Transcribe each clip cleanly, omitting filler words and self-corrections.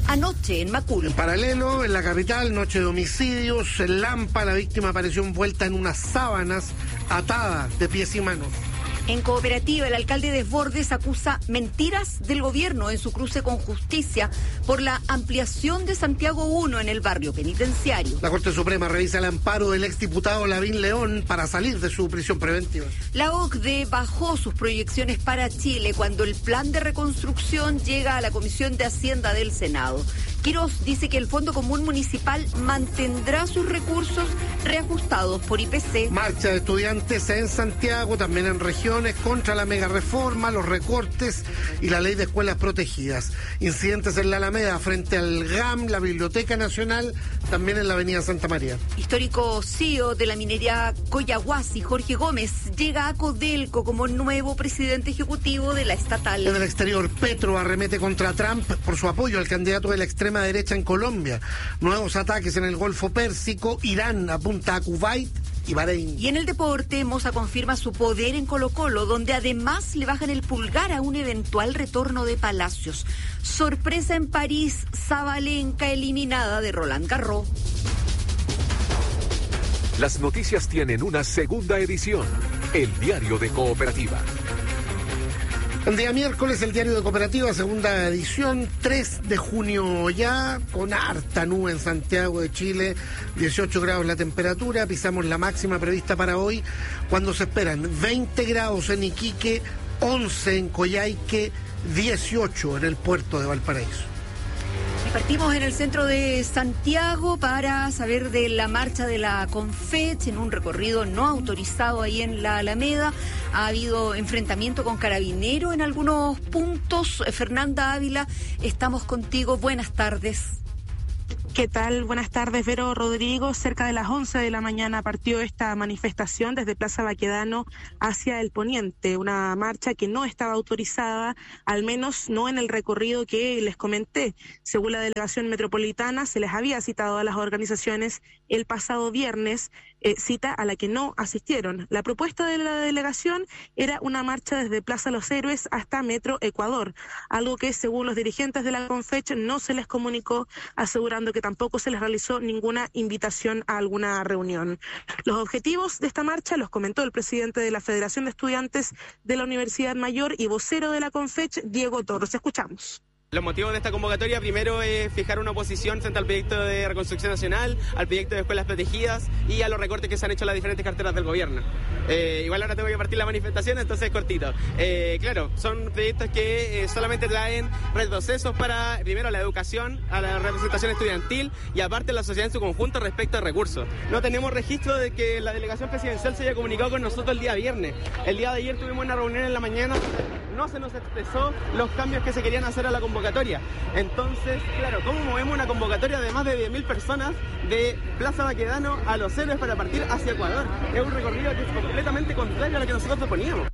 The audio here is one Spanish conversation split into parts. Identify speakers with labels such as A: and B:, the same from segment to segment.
A: anoche en Macul.
B: En paralelo, en la capital, noche de homicidios, en Lampa, la víctima apareció envuelta en unas sábanas, atada de pies y manos.
A: En Cooperativa, el alcalde Desbordes acusa mentiras del gobierno en su cruce con Justicia por la ampliación de Santiago 1 en el barrio penitenciario.
B: La Corte Suprema revisa el amparo del exdiputado Lavín León para salir de su prisión preventiva.
A: La OCDE bajó sus proyecciones para Chile cuando el plan de reconstrucción llega a la Comisión de Hacienda del Senado. Quirós dice que el Fondo Común Municipal mantendrá sus recursos reajustados por IPC.
B: Marcha de estudiantes en Santiago, también en regiones, contra la mega reforma, los recortes y la ley de escuelas protegidas. Incidentes en la Alameda frente al GAM, la Biblioteca Nacional, también en la avenida Santa María.
A: Histórico CEO de la minería Collahuasi, Jorge Gómez, llega a Codelco como nuevo presidente ejecutivo de la estatal.
B: En el exterior, Petro arremete contra Trump por su apoyo al candidato de la extrema derecha en Colombia. Nuevos ataques en el Golfo Pérsico, Irán apunta a Kuwait y Bahrein.
A: Y en el deporte, Moza confirma su poder en Colo-Colo, donde además le bajan el pulgar a un eventual retorno de Palacios. Sorpresa en París, Sabalenka eliminada de Roland Garros.
C: Las noticias tienen una segunda edición, el Diario de Cooperativa.
B: El día miércoles, el Diario de Cooperativa, segunda edición, 3 de junio ya, con harta nube en Santiago de Chile, 18 grados la temperatura, pisamos la máxima prevista para hoy, cuando se esperan 20 grados en Iquique, 11 en Coyhaique, 18 en el puerto de Valparaíso.
A: Partimos en el centro de Santiago para saber de la marcha de la Confech en un recorrido no autorizado ahí en la Alameda. Ha habido enfrentamiento con Carabineros en algunos puntos. Fernanda Ávila, estamos contigo. Buenas tardes.
D: ¿Qué tal? Buenas tardes, Vero, Rodrigo. Cerca de las 11 de la mañana partió esta manifestación desde Plaza Baquedano hacia el poniente, una marcha que no estaba autorizada, al menos no en el recorrido que les comenté. Según la delegación metropolitana, se les había citado a las organizaciones el pasado viernes, cita a la que no asistieron. La propuesta de la delegación era una marcha desde Plaza Los Héroes hasta Metro Ecuador, algo que según los dirigentes de la Confech no se les comunicó, asegurando que tampoco se les realizó ninguna invitación a alguna reunión. Los objetivos de esta marcha los comentó el presidente de la Federación de Estudiantes de la Universidad Mayor y vocero de la Confech, Diego Torres. Escuchamos.
E: Los motivos de esta convocatoria, primero, es fijar una posición frente al proyecto de reconstrucción nacional, al proyecto de escuelas protegidas y a los recortes que se han hecho en las diferentes carteras del gobierno. Igual ahora tengo que partir la manifestación, entonces es cortito. Claro, son proyectos que solamente traen retrocesos para, primero, la educación, a la representación estudiantil y aparte la sociedad en su conjunto respecto a recursos. No tenemos registro de que la delegación presidencial se haya comunicado con nosotros el día viernes. El día de ayer tuvimos una reunión en la mañana, no se nos expresó los cambios que se querían hacer a la convocatoria. Entonces, claro, ¿cómo movemos una convocatoria de más de 10.000 personas de Plaza Baquedano a Los Héroes para partir hacia Ecuador? Es un recorrido que es completamente contrario a lo que nosotros proponíamos.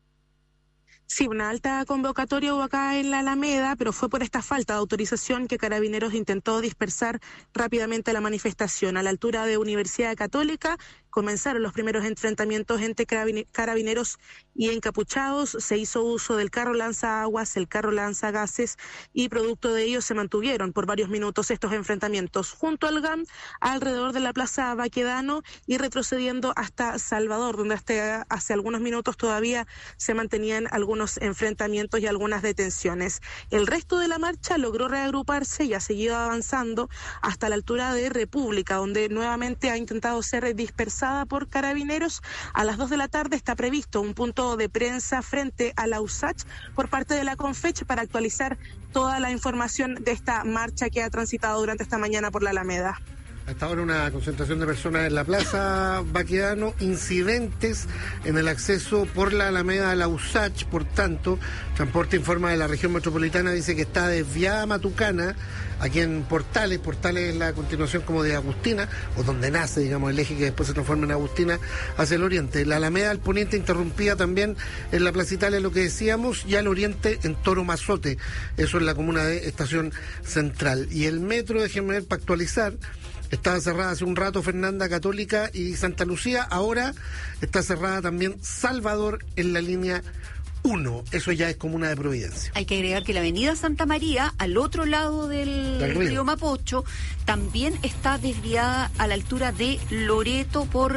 D: Sí, una alta convocatoria hubo acá en la Alameda, pero fue por esta falta de autorización que Carabineros intentó dispersar rápidamente la manifestación. A la altura de Universidad Católica comenzaron los primeros enfrentamientos entre Carabineros y encapuchados. Se hizo uso del carro lanzaguas, el carro lanzagases y producto de ello se mantuvieron por varios minutos estos enfrentamientos junto al GAM alrededor de la Plaza Baquedano y retrocediendo hasta Salvador, donde hasta hace algunos minutos todavía se mantenían algunos enfrentamientos y algunas detenciones. El resto de la marcha logró reagruparse y ha seguido avanzando hasta la altura de República, donde nuevamente ha intentado ser dispersada por Carabineros. A las 2 de la tarde está previsto un punto de prensa frente a la USACH por parte de la Confech para actualizar toda la información de esta marcha que ha transitado durante esta mañana por la Alameda.
B: Hasta ahora una concentración de personas en la Plaza Baquedano, incidentes en el acceso por la Alameda a la USACH, por tanto, Transporte informa de la región metropolitana, dice que está desviada Matucana, aquí en Portales es la continuación como de Agustina, o donde nace, digamos, el eje que después se transforma en Agustina, hacia el oriente. La Alameda al poniente interrumpida también en la Plaza Italia, lo que decíamos, y al oriente en Toro Mazote, eso es la comuna de Estación Central. Y el metro, déjenme ver para actualizar, estaba cerrada hace un rato Fernanda, Católica y Santa Lucía. Ahora está cerrada también Salvador en la línea 1. Eso ya es comuna de Providencia.
A: Hay que agregar que la avenida Santa María, al otro lado del río Mapocho, también está desviada a la altura de Loreto por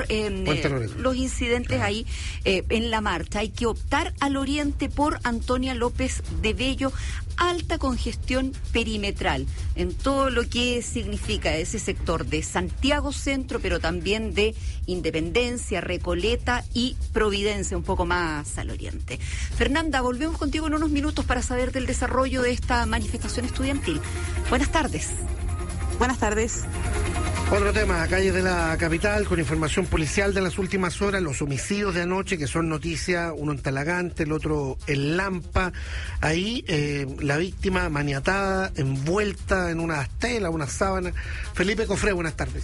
A: los incidentes ahí en la marcha. Hay que optar al oriente por Antonia López de Bello. Alta congestión perimetral en todo lo que significa ese sector de Santiago Centro, pero también de Independencia, Recoleta y Providencia, un poco más al oriente. Fernanda, volvemos contigo en unos minutos para saber del desarrollo de esta manifestación estudiantil. Buenas tardes.
D: Buenas tardes.
B: Otro tema, calles de la capital, con información policial de las últimas horas, los homicidios de anoche, que son noticia, uno en Talagante, el otro en Lampa. Ahí la víctima maniatada, envuelta en una tela, una sábana. Felipe Cofré, buenas tardes.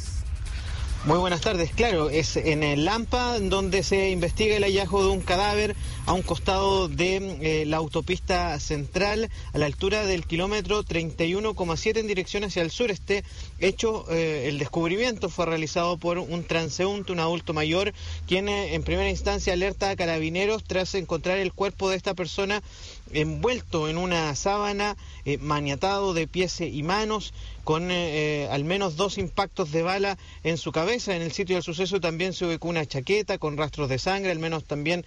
F: Muy buenas tardes. Claro, es en el Lampa donde se investiga el hallazgo de un cadáver a un costado de la autopista central, a la altura del kilómetro 31,7 en dirección hacia el sur. Este hecho, el descubrimiento fue realizado por un transeúnte, un adulto mayor, quien en primera instancia alerta a carabineros tras encontrar el cuerpo de esta persona envuelto en una sábana, maniatado de pies y manos, con al menos 2 impactos de bala en su cabeza. En el sitio del suceso también se ubicó una chaqueta con rastros de sangre, al menos también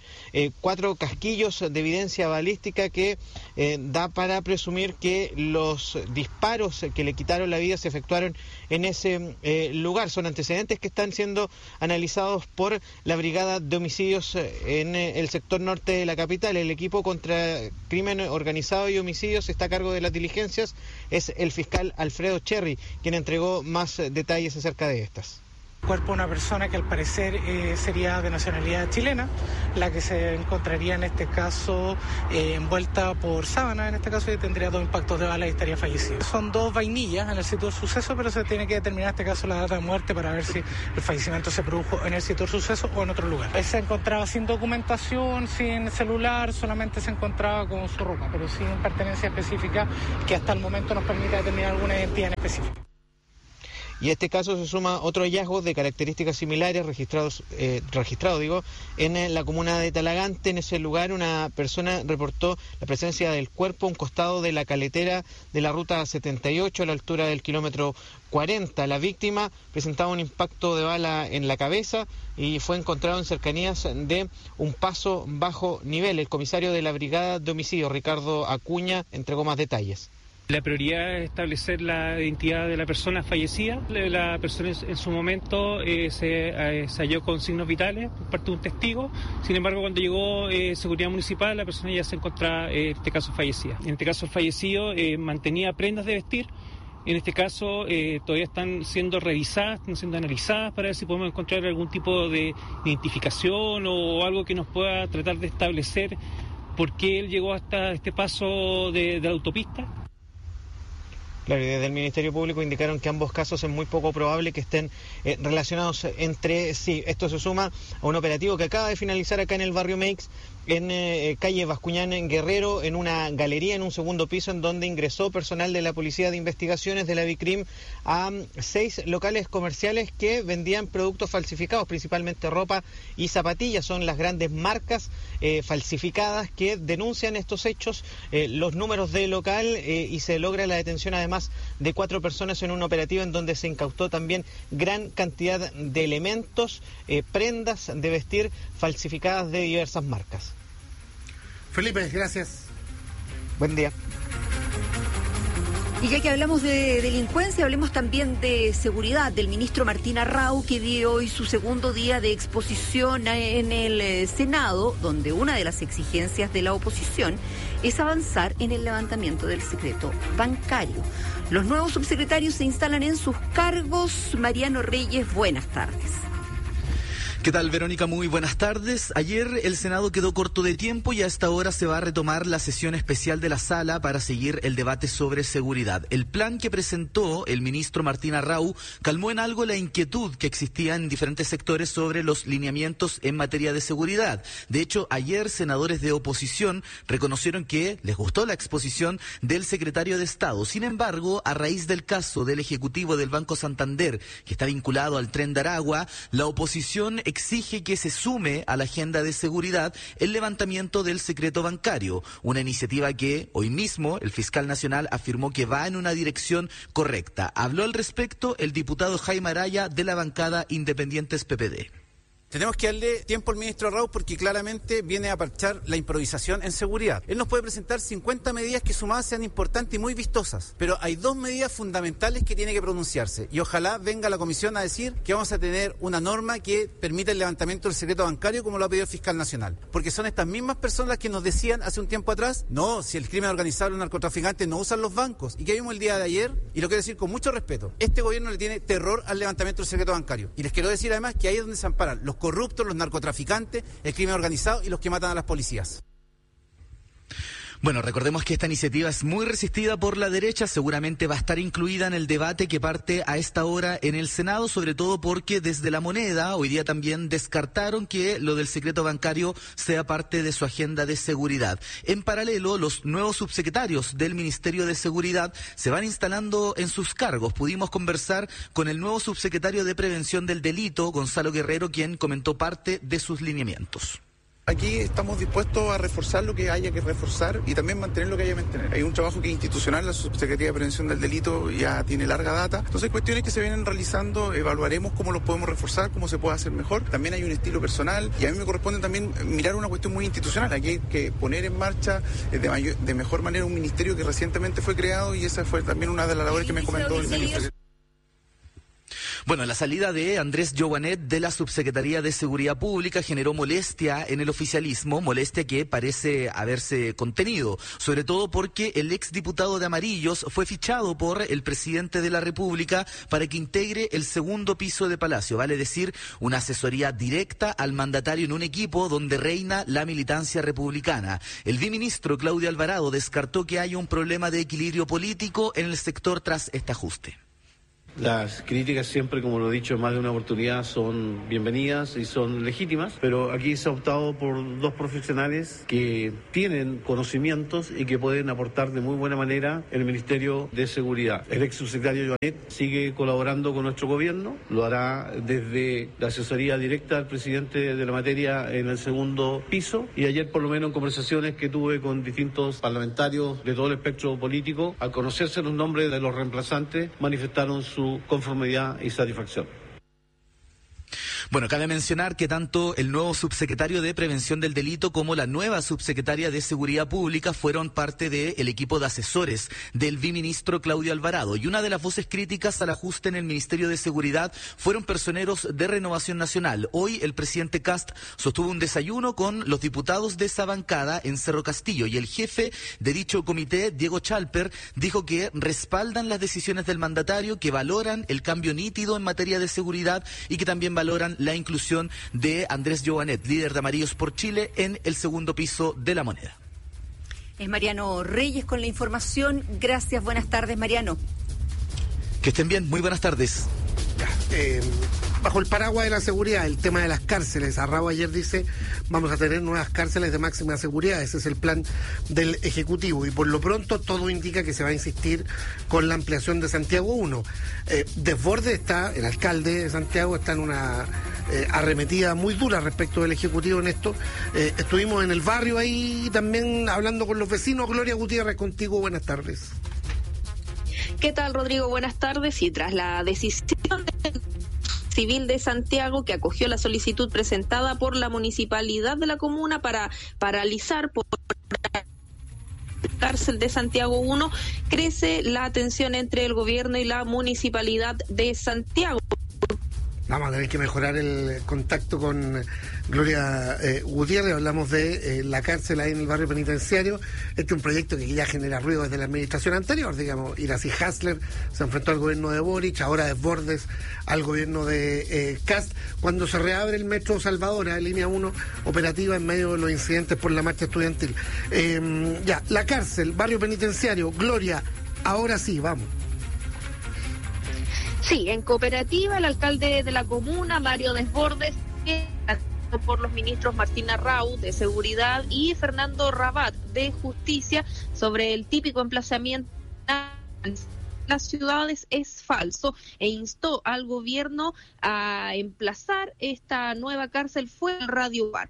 F: 4 casquillos de evidencia balística que da para presumir que los disparos que le quitaron la vida se efectuaron en ese lugar. Son antecedentes que están siendo analizados por la Brigada de Homicidios en el sector norte de la capital. El equipo contra crimen organizado y homicidios está a cargo de las diligencias. Es el fiscal Alfredo Cherry quien entregó más detalles acerca de estas.
G: Cuerpo de una persona que al parecer sería de nacionalidad chilena, la que se encontraría en este caso envuelta por sábana, en este caso y tendría 2 impactos de bala y estaría fallecido. Son 2 vainillas en el sitio del suceso, pero se tiene que determinar en este caso la data de muerte para ver si el fallecimiento se produjo en el sitio del suceso o en otro lugar. Él se encontraba sin documentación, sin celular, solamente se encontraba con su ropa, pero sin pertenencia específica que hasta el momento nos permite determinar alguna identidad en específico.
F: Y a este caso se suma otro hallazgo de características similares registrado en la comuna de Talagante. En ese lugar una persona reportó la presencia del cuerpo a un costado de la caletera de la ruta 78 a la altura del kilómetro 40. La víctima presentaba un impacto de bala en la cabeza y fue encontrado en cercanías de un paso bajo nivel. El comisario de la Brigada de Homicidios, Ricardo Acuña, entregó más detalles.
H: La prioridad es establecer la identidad de la persona fallecida. La persona en su momento se halló con signos vitales por parte de un testigo. Sin embargo, cuando llegó seguridad municipal, la persona ya se encontraba, en este caso, fallecida. En este caso, el fallecido mantenía prendas de vestir. En este caso, todavía están siendo revisadas, están siendo analizadas para ver si podemos encontrar algún tipo de identificación o algo que nos pueda tratar de establecer por qué él llegó hasta este paso de la autopista.
F: Claro, y desde el Ministerio Público indicaron que ambos casos es muy poco probable que estén relacionados entre sí. Esto se suma a un operativo que acaba de finalizar acá en el barrio Meix, en calle Bascuñán, en Guerrero, en una galería en un segundo piso en donde ingresó personal de la Policía de Investigaciones de la BICRIM a 6 locales comerciales que vendían productos falsificados, principalmente ropa y zapatillas. Son las grandes marcas falsificadas que denuncian estos hechos, los números de local y se logra la detención además de 4 personas en un operativo en donde se incautó también gran cantidad de elementos, prendas de vestir falsificadas de diversas marcas.
B: Felipe, gracias.
F: Buen día.
A: Y ya que hablamos de delincuencia, hablemos también de seguridad, del ministro Martín Arrau, que dio hoy su segundo día de exposición en el Senado, donde una de las exigencias de la oposición es avanzar en el levantamiento del secreto bancario. Los nuevos subsecretarios se instalan en sus cargos. Mariano Reyes, buenas tardes.
I: ¿Qué tal, Verónica? Muy buenas tardes. Ayer el Senado quedó corto de tiempo y a esta hora se va a retomar la sesión especial de la sala para seguir el debate sobre seguridad. El plan que presentó el ministro Martín Arrau calmó en algo la inquietud que existía en diferentes sectores sobre los lineamientos en materia de seguridad. De hecho, ayer senadores de oposición reconocieron que les gustó la exposición del secretario de Estado. Sin embargo, a raíz del caso del ejecutivo del Banco Santander, que está vinculado al Tren de Aragua, la oposición exige que se sume a la agenda de seguridad el levantamiento del secreto bancario, una iniciativa que hoy mismo el fiscal nacional afirmó que va en una dirección correcta. Habló al respecto el diputado Jaime Araya de la bancada Independientes PPD.
J: Tenemos que darle tiempo al ministro Raúl porque claramente viene a parchar la improvisación en seguridad. Él nos puede presentar 50 medidas que sumadas sean importantes y muy vistosas, pero hay 2 medidas fundamentales que tiene que pronunciarse y ojalá venga la comisión a decir que vamos a tener una norma que permita el levantamiento del secreto bancario como lo ha pedido el fiscal nacional. Porque son estas mismas personas las que nos decían hace un tiempo atrás, no, si el crimen organizado y los narcotraficantes no usan los bancos. Y que vimos el día de ayer, y lo quiero decir con mucho respeto, este gobierno le tiene terror al levantamiento del secreto bancario. Y les quiero decir además que ahí es donde se amparan los corruptos, los narcotraficantes, el crimen organizado y los que matan a las policías.
I: Bueno, recordemos que esta iniciativa es muy resistida por la derecha, seguramente va a estar incluida en el debate que parte a esta hora en el Senado, sobre todo porque desde La Moneda hoy día también descartaron que lo del secreto bancario sea parte de su agenda de seguridad. En paralelo, los nuevos subsecretarios del Ministerio de Seguridad se van instalando en sus cargos. Pudimos conversar con el nuevo subsecretario de Prevención del Delito, Gonzalo Guerrero, quien comentó parte de sus lineamientos.
K: Aquí estamos dispuestos a reforzar lo que haya que reforzar y también mantener lo que haya que mantener. Hay un trabajo que es institucional, la Subsecretaría de Prevención del Delito ya tiene larga data. Entonces, cuestiones que se vienen realizando, evaluaremos cómo los podemos reforzar, cómo se puede hacer mejor. También hay un estilo personal y a mí me corresponde también mirar una cuestión muy institucional. Aquí hay que poner en marcha de mejor manera un ministerio que recientemente fue creado y esa fue también una de las labores que me comentó el ministro.
I: Bueno, la salida de Andrés Joanet de la Subsecretaría de Seguridad Pública generó molestia en el oficialismo, molestia que parece haberse contenido, sobre todo porque el exdiputado de Amarillos fue fichado por el presidente de la República para que integre el segundo piso de Palacio, vale decir, una asesoría directa al mandatario en un equipo donde reina la militancia republicana. El viceministro Claudio Alvarado descartó que haya un problema de equilibrio político en el sector tras este ajuste.
L: Las críticas siempre, como lo he dicho en más de una oportunidad, son bienvenidas y son legítimas, pero aquí se ha optado por 2 profesionales que tienen conocimientos y que pueden aportar de muy buena manera el Ministerio de Seguridad. El ex subsecretario Joanet sigue colaborando con nuestro gobierno, lo hará desde la asesoría directa al presidente de la materia en el segundo piso, y ayer por lo menos en conversaciones que tuve con distintos parlamentarios de todo el espectro político, al conocerse los nombres de los reemplazantes, manifestaron su conformidad y satisfacción.
I: Bueno, cabe mencionar que tanto el nuevo subsecretario de Prevención del Delito como la nueva subsecretaria de Seguridad Pública fueron parte del equipo de asesores del viceministro Claudio Alvarado. Y una de las voces críticas al ajuste en el Ministerio de Seguridad fueron personeros de Renovación Nacional. Hoy el presidente Kast sostuvo un desayuno con los diputados de esa bancada en Cerro Castillo y el jefe de dicho comité, Diego Chalper, dijo que respaldan las decisiones del mandatario, que valoran el cambio nítido en materia de seguridad y que también valoran la inclusión de Andrés Joanet, líder de Amarillos por Chile, en el segundo piso de La Moneda.
A: Es Mariano Reyes con la información. Gracias, buenas tardes, Mariano.
I: Que estén bien, muy buenas tardes.
B: Bajo el paraguas de la seguridad, el tema de las cárceles. Arrao ayer dice, vamos a tener nuevas cárceles de máxima seguridad. Ese es el plan del Ejecutivo. Y por lo pronto todo indica que se va a insistir con la ampliación de Santiago 1. Desbordes está, el alcalde de Santiago está en una arremetida muy dura respecto del Ejecutivo en esto. Estuvimos en el barrio ahí también hablando con los vecinos. Gloria Gutiérrez, contigo, buenas tardes.
M: ¿Qué tal, Rodrigo? Buenas tardes. Y tras la decisión del Civil de Santiago, que acogió la solicitud presentada por la municipalidad de la comuna para paralizar por la cárcel de Santiago 1, crece la tensión entre el gobierno y la municipalidad de Santiago.
B: Vamos a tener que mejorar el contacto con Gloria Gutiérrez. Hablamos de la cárcel ahí en el barrio penitenciario. Este es un proyecto que ya genera ruido desde la administración anterior, digamos. Iracy Hasler se enfrentó al gobierno de Boric, ahora Desbordes al gobierno de Kast. Cuando se reabre el metro Salvador, línea 1 operativa en medio de los incidentes por la marcha estudiantil. Ya, la cárcel, barrio penitenciario. Gloria, ahora sí, vamos.
M: Sí, en Cooperativa, el alcalde de la comuna, Mario Desbordes, por los ministros Martín Arrau, de Seguridad, y Fernando Rabat, de Justicia, sobre el típico emplazamiento las ciudades es falso e instó al gobierno a emplazar esta nueva cárcel fuera del Radio Bar.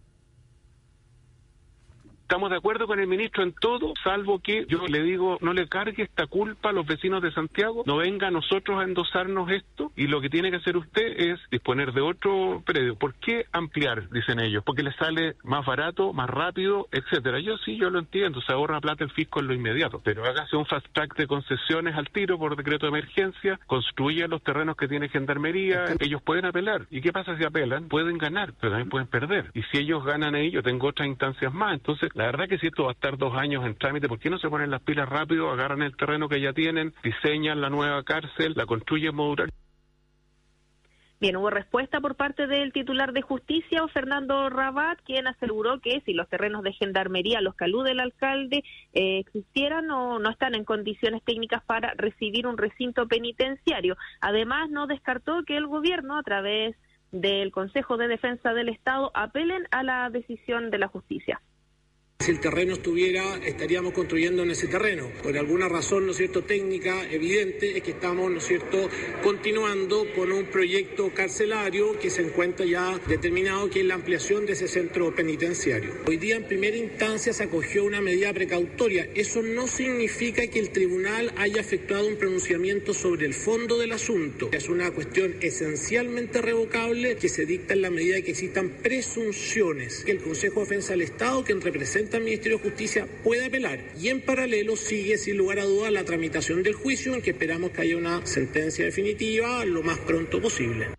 N: Estamos de acuerdo con el ministro en todo, salvo que yo le digo, no le cargue esta culpa a los vecinos de Santiago, no venga a nosotros a endosarnos esto, y lo que tiene que hacer usted es disponer de otro predio. ¿Por qué ampliar? Dicen ellos, porque les sale más barato, más rápido, etcétera. Yo lo entiendo, se ahorra plata el fisco en lo inmediato, pero hágase un fast track de concesiones al tiro por decreto de emergencia, construya los terrenos que tiene Gendarmería, ellos pueden apelar. ¿Y qué pasa si apelan? Pueden ganar, pero también pueden perder. Y si ellos ganan ahí, yo tengo otras instancias más. Entonces, la verdad que si esto va a estar 2 años en trámite, ¿por qué no se ponen las pilas rápido, agarran el terreno que ya tienen, diseñan la nueva cárcel, la construyen modular?
M: Bien, hubo respuesta por parte del titular de Justicia, Fernando Rabat, quien aseguró que si los terrenos de Gendarmería a los que alude el alcalde existieran o no están en condiciones técnicas para recibir un recinto penitenciario. Además, no descartó que el gobierno, a través del Consejo de Defensa del Estado, apelen a la decisión de la justicia.
O: Si el terreno estuviera, estaríamos construyendo en ese terreno. Por alguna razón, ¿no es cierto?, técnica evidente, es que estamos, ¿no es cierto?, continuando con un proyecto carcelario que se encuentra ya determinado, que es la ampliación de ese centro penitenciario. Hoy día, en primera instancia, se acogió una medida precautoria. Eso no significa que el tribunal haya efectuado un pronunciamiento sobre el fondo del asunto. Es una cuestión esencialmente revocable que se dicta en la medida de que existan presunciones. Que el Consejo de Defensa del Estado, quien representa al Ministerio de Justicia, puede apelar, y en paralelo sigue sin lugar a dudas la tramitación del juicio, en que esperamos que haya una sentencia definitiva lo más pronto posible.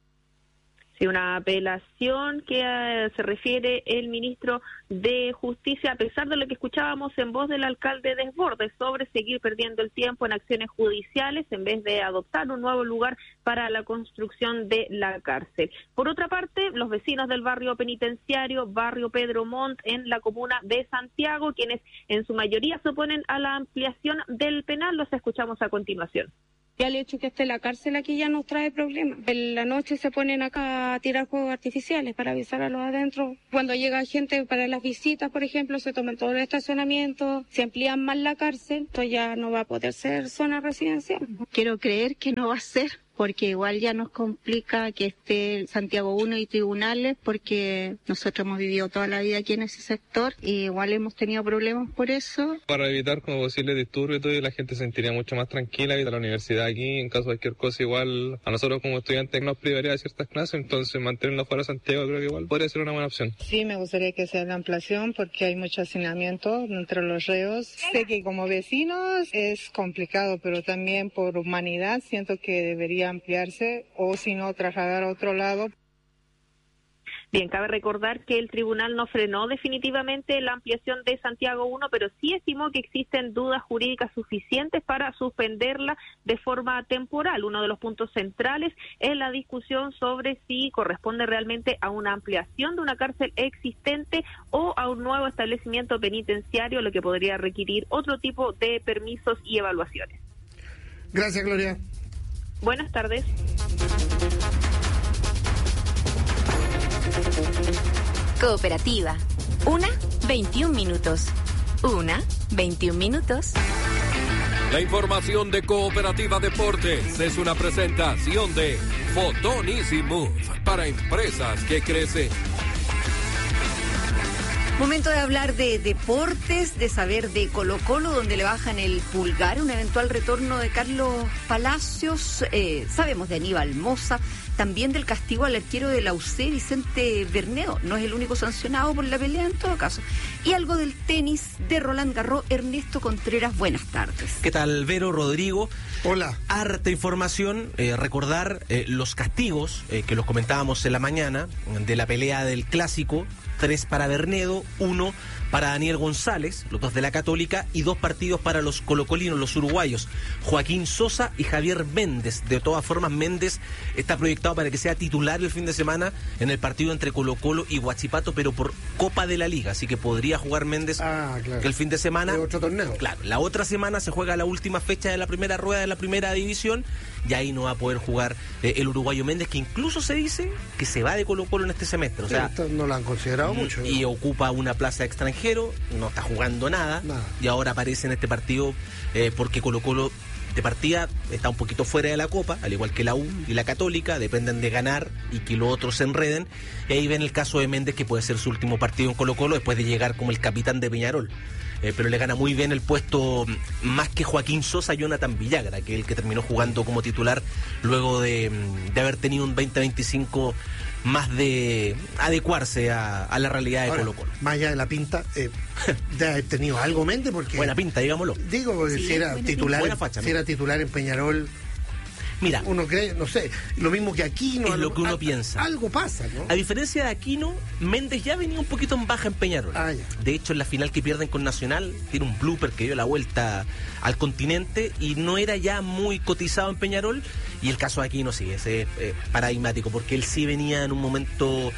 M: Sí, una apelación que se refiere el ministro de Justicia, a pesar de lo que escuchábamos en voz del alcalde Desbordes sobre seguir perdiendo el tiempo en acciones judiciales en vez de adoptar un nuevo lugar para la construcción de la cárcel. Por otra parte, los vecinos del barrio penitenciario, barrio Pedro Montt, en la comuna de Santiago, quienes en su mayoría se oponen a la ampliación del penal, los escuchamos a continuación.
P: Ya el hecho que esté la cárcel aquí ya nos trae problemas. En la noche se ponen acá a tirar fuegos artificiales para avisar a los adentro. Cuando llega gente para las visitas, por ejemplo, se toman todo el estacionamiento, se amplían más la cárcel, esto ya no va a poder ser zona residencial.
Q: Quiero creer que no va a ser, porque igual ya nos complica que esté Santiago 1 y tribunales, porque nosotros hemos vivido toda la vida aquí en ese sector y igual hemos tenido problemas por eso.
R: Para evitar como posibles disturbios y todo, y la gente se sentiría mucho más tranquila, y la universidad aquí, en caso de cualquier cosa, igual a nosotros como estudiantes nos privaría de ciertas clases, entonces mantenerlo fuera de Santiago creo que igual podría ser una buena opción.
S: Sí, me gustaría que sea la ampliación porque hay mucho hacinamiento entre los reos. Sé que como vecinos es complicado, pero también por humanidad siento que debería ampliarse o si no trasladar a otro lado.
M: Bien, cabe recordar que el tribunal no frenó definitivamente la ampliación de Santiago 1, pero sí estimó que existen dudas jurídicas suficientes para suspenderla de forma temporal. Uno de los puntos centrales es la discusión sobre si corresponde realmente a una ampliación de una cárcel existente o a un nuevo establecimiento penitenciario, lo que podría requerir otro tipo de permisos y evaluaciones.
B: Gracias, Gloria.
M: Buenas tardes.
T: Cooperativa. 21 minutos. 21 minutos.
C: La información de Cooperativa Deportes es una presentación de Fotón Easy Move para empresas que crecen.
A: Momento de hablar de deportes, de saber de Colo-Colo, donde le bajan el pulgar, un eventual retorno de Carlos Palacios. Sabemos de Aníbal Mosa, también del castigo al arquero de la UC, Vicente Bernedo. No es el único sancionado por la pelea en todo caso. Y algo del tenis de Roland Garros, Ernesto Contreras. Buenas tardes.
U: ¿Qué tal, Vero, Rodrigo?
B: Hola.
U: Harta información, recordar los castigos que los comentábamos en la mañana de la pelea del Clásico. 3 para Bernedo, 1 para Daniel González, los dos de la Católica, y 2 partidos para los colocolinos, los uruguayos, Joaquín Sosa y Javier Méndez. De todas formas, Méndez está proyectado para que sea titular el fin de semana en el partido entre Colo-Colo y Huachipato, pero por Copa de la Liga, así que podría jugar Méndez
B: claro,
U: el fin de semana.
B: De otro torneo.
U: Claro, la otra semana se juega la última fecha de la primera rueda de la primera división, y ahí no va a poder jugar el uruguayo Méndez, que incluso se dice que se va de Colo-Colo en este semestre. O sea,
B: no lo han considerado mucho.
U: Y ocupa una plaza de extranjero, no está jugando nada. Y ahora aparece en este partido porque Colo-Colo De partida está un poquito fuera de la Copa, al igual que la U y la Católica, dependen de ganar y que los otros se enreden. Y ahí ven el caso de Méndez, que puede ser su último partido en Colo-Colo después de llegar como el capitán de Peñarol. Pero le gana muy bien el puesto, más que Joaquín Sosa, Jonathan Villagra, que es el que terminó jugando como titular luego de haber tenido un 2025 más de adecuarse a la realidad de Colo-Colo.
B: Más allá de la pinta, de haber tenido algo Méndez, porque...
U: Buena pinta, digámoslo.
B: Digo, porque si era titular en Peñarol...
U: Mira,
B: uno cree, no sé, lo mismo que Aquino.
U: Es lo que uno piensa.
B: Algo pasa, ¿no?
U: A diferencia de Aquino, Méndez ya venía un poquito en baja en Peñarol. De hecho, en la final que pierden con Nacional, tiene un blooper que dio la vuelta al continente y no era ya muy cotizado en Peñarol. Y el caso de Aquino sí, ese es paradigmático, porque él sí venía en un momento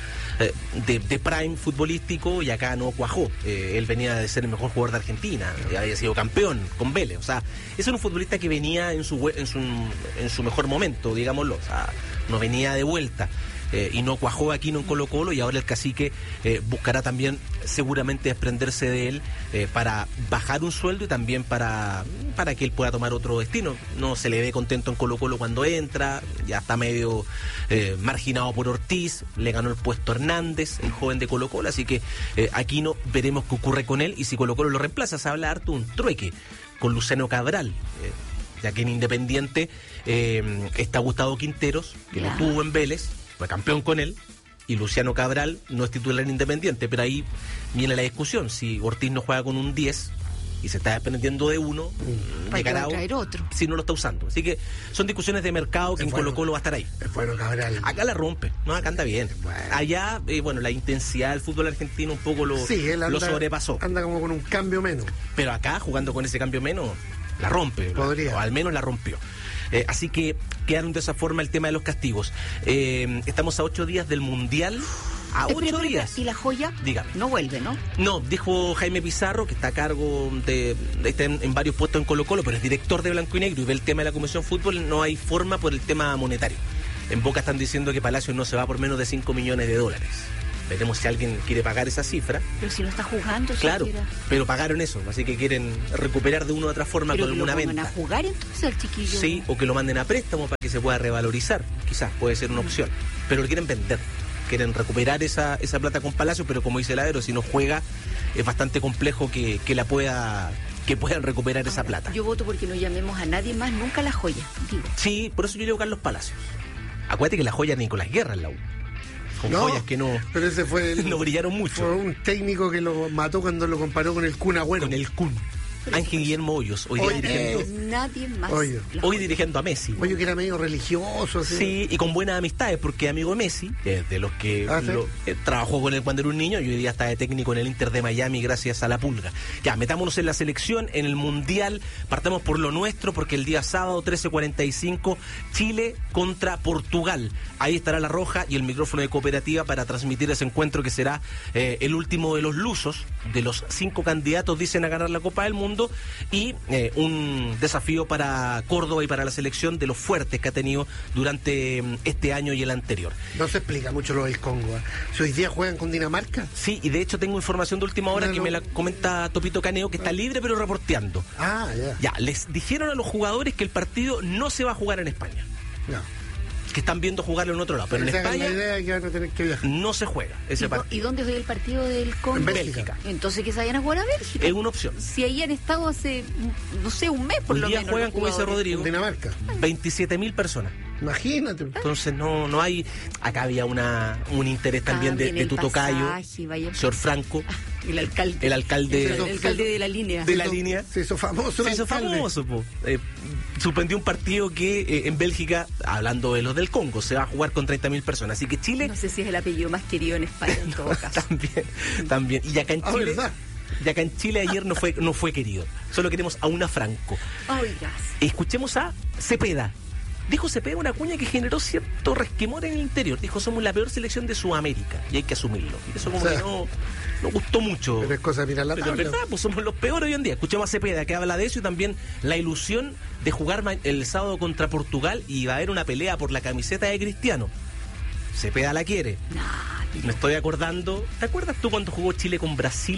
U: de prime futbolístico y acá no cuajó. Él venía de ser el mejor jugador de Argentina, había sido campeón con Vélez. O sea, ese era un futbolista que venía en su mejor momento, digámoslo. O sea, no venía de vuelta. Y no cuajó Aquino en Colo-Colo, y ahora el cacique buscará también seguramente desprenderse de él para bajar un sueldo y también para que él pueda tomar otro destino. No se le ve contento en Colo-Colo cuando entra, ya está medio marginado por Ortiz, le ganó el puesto Hernández, el joven de Colo-Colo, así que Aquino veremos qué ocurre con él, y si Colo-Colo lo reemplaza, se habla harto un trueque con Luciano Cabral, ya que en Independiente está Gustavo Quinteros, que lo tuvo en Vélez, fue campeón con él, y Luciano Cabral no es titular en Independiente, pero ahí viene la discusión. Si Ortiz no juega con un 10 y se está desprendiendo de uno, llegará a traer otro si no lo está usando. Así que son discusiones de mercado que en Colo-Colo va a estar ahí.
B: Es bueno Cabral.
U: Acá la rompe, no, acá anda bien. Allá, la intensidad del fútbol argentino un poco lo sobrepasó.
B: Anda como con un cambio menos.
U: Pero acá, jugando con ese cambio menos, la rompe.
B: Podría.
U: O al menos la rompió. Así que quedaron de esa forma el tema de los castigos. Estamos a 8 días del Mundial. A 8 días.
A: ¿Y la joya?
U: Dígame.
A: No vuelve, ¿no?
U: No, dijo Jaime Pizarro, que está a cargo está en varios puestos en Colo-Colo, pero es director de Blanco y Negro y ve el tema de la Comisión Fútbol. No hay forma por el tema monetario. En Boca están diciendo que Palacios no se va por menos de $5 millones. Veremos si alguien quiere pagar esa cifra.
A: Pero si no está jugando,
U: claro,
A: siquiera.
U: Pero pagaron eso, así que quieren recuperar de una u otra forma con alguna venta.
A: ¿Pero a jugar entonces al chiquillo?
U: Sí, o que lo manden a préstamo para que se pueda revalorizar. Quizás puede ser una opción. Pero lo quieren vender. Quieren recuperar esa plata con Palacio, pero como dice el Ladero, si no juega es bastante complejo que puedan recuperar esa plata.
A: Yo voto porque no llamemos a nadie más nunca la joya, digo.
U: Sí, por eso yo digo Carlos Palacios. Acuérdate que la joya Nicolás Guerra en la U. Con joyas que no,
B: pero ese fue
U: no brillaron mucho.
B: Fue un técnico que lo mató cuando lo comparó con el Kun Agüero.
U: Con el Kun. Ángel Guillermo Hoyos, hoy dirigiendo.
A: Nadie más.
U: Hoy dirigiendo a Messi.
B: Hoyos que era medio religioso. Así.
U: Sí, y con buenas amistades, porque amigo de Messi, de los que trabajó con él cuando era un niño, y hoy día está de técnico en el Inter de Miami gracias a la Pulga. Ya, metámonos en la selección, en el Mundial, partamos por lo nuestro, porque el día sábado, 13:45, Chile contra Portugal. Ahí estará La Roja y el micrófono de Cooperativa para transmitir ese encuentro que será el último de los lusos, de los 5 candidatos, dicen, a ganar la Copa del Mundo, y un desafío para Córdoba y para la selección de los fuertes que ha tenido durante este año y el anterior.
B: No se explica mucho lo del Congo. Si hoy día juegan con Dinamarca.
U: Sí, y de hecho tengo información de última hora que me la comenta Topito Caneo, que está libre pero reporteando. Ya, les dijeron a los jugadores que el partido no se va a jugar en España. No. Que están viendo jugarlo en otro lado, pero en España
B: la idea es que van a tener que viajar.
U: No se juega ese partido.
A: ¿Y dónde es el partido del Congo?
U: En Bélgica.
A: Entonces que se vayan a jugar a Bélgica.
U: Es una opción.
A: Si ahí han estado hace, no sé, un mes por lo menos.
U: Hoy día juegan, como dice Rodrigo,
B: Dinamarca.
U: 27.000 personas.
B: Imagínate.
U: Entonces no hay. Acá había un interés también de tu tocayo, señor Franco.
A: El alcalde.
U: El alcalde
A: de la línea.
U: De la línea.
B: Se hizo famoso.
U: Suspendió un partido que en Bélgica, hablando de los del Congo, se va a jugar con 30.000 personas. Así que Chile.
A: No sé si es el apellido más querido en España en todo caso.
U: También. Y acá en Chile. Y acá en Chile ayer no fue querido. Solo queremos a una Franco.
A: Oigas.
U: Escuchemos a Cepeda. Dijo Cepeda una cuña que generó cierto resquemor en el interior. Dijo, somos la peor selección de Sudamérica y hay que asumirlo. Y eso como que no gustó mucho.
B: Pero es cosa de mirar la tabla.
U: Pero es verdad, pues somos los peores hoy en día. Escuchemos a Cepeda que habla de eso y también la ilusión de jugar el sábado contra Portugal y va a haber una pelea por la camiseta de Cristiano. Cepeda la quiere. Me estoy acordando. ¿Te acuerdas tú cuando jugó Chile con Brasil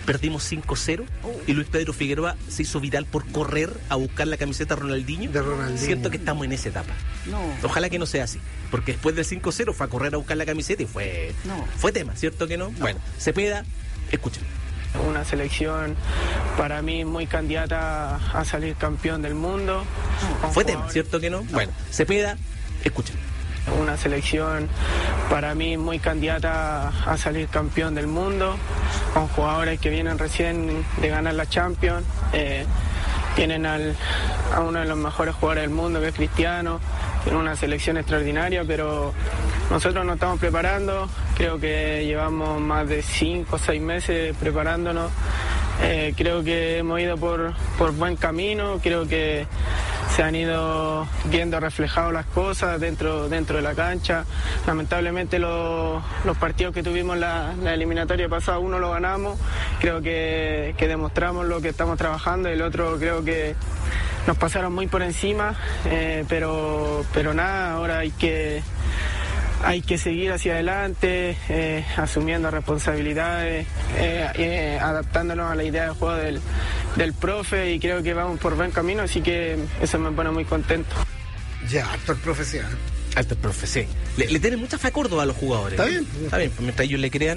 U: perdimos 5-0 y Luis Pedro Figueroa se hizo viral por correr a buscar la camiseta de Ronaldinho. Siento que estamos en esa etapa. Ojalá que no sea así, porque después del 5-0 fue a correr a buscar la camiseta y fue tema, ¿cierto que no? Bueno, Cepeda, escuchen.
E: Una selección para mí muy candidata a salir campeón del mundo.
U: Fue tema, ¿cierto que no? Bueno, Cepeda, escuchen.
E: Una selección para mí muy candidata a salir campeón del mundo, con jugadores que vienen recién de ganar la Champions. Tienen a uno de los mejores jugadores del mundo, que es Cristiano. Tienen una selección extraordinaria, pero nosotros nos estamos preparando. Creo que llevamos más de 5 o 6 meses preparándonos. Creo que hemos ido por buen camino. Creo que se han ido viendo reflejadas las cosas dentro de la cancha. Lamentablemente los partidos que tuvimos la eliminatoria pasada, uno lo ganamos. Creo que demostramos lo que estamos trabajando, y el otro creo que nos pasaron muy por encima, pero nada, ahora hay que seguir hacia adelante, asumiendo responsabilidades, adaptándonos a la idea de juego del profe, y creo que vamos por buen camino, así que eso me pone muy contento.
B: Ya, actor profe, sí.
U: Actor profe, sí. Le tienen mucha fe a Córdoba a los jugadores. Está bien, mientras ellos le crean.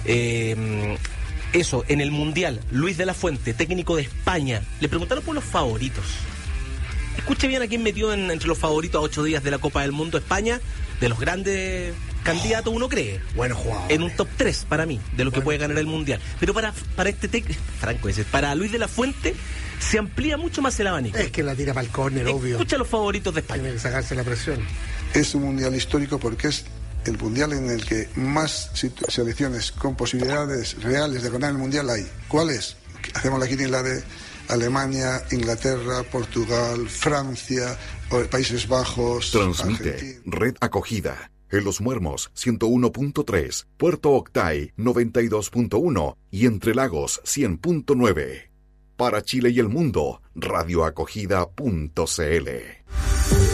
U: Eso, en el Mundial, Luis de la Fuente, técnico de España, le preguntaron por los favoritos. Escuche bien a quién metió entre los favoritos a 8 días de la Copa del Mundo. España, de los grandes candidatos, uno cree.
B: Bueno, jugador.
U: En un top 3 para mí, de lo que puede ganar el Mundial. Pero para para Luis de la Fuente, se amplía mucho más el abanico.
B: Es que la tira para el córner, obvio.
U: Escucha los favoritos de España.
B: Tiene que sacarse la presión.
V: Es un mundial histórico porque es el mundial en el que más selecciones con posibilidades reales de ganar el mundial hay. ¿Cuál es? Hacemos la quiniela de Alemania, Inglaterra, Portugal, Francia, Países Bajos.
W: Transmite Argentina. Red Acogida. En Los Muermos 101.3, Puerto Octay 92.1 y Entre Lagos 100.9. Para Chile y el mundo, radioacogida.cl.